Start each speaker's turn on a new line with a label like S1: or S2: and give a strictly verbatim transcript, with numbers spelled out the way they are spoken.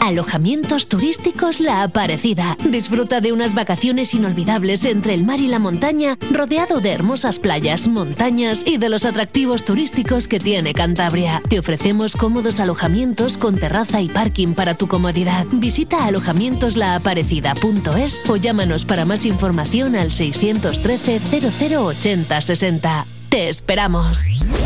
S1: Alojamientos turísticos La Aparecida. Disfruta de unas vacaciones inolvidables entre el mar y la montaña, rodeado de hermosas playas, montañas y de los atractivos turísticos que tiene Cantabria. Te ofrecemos cómodos alojamientos con terraza y parking para tu comodidad. Visita alojamientos la aparecida punto es o llámanos para más información al seiscientos trece cero cero ochenta sesenta. ¡Te esperamos!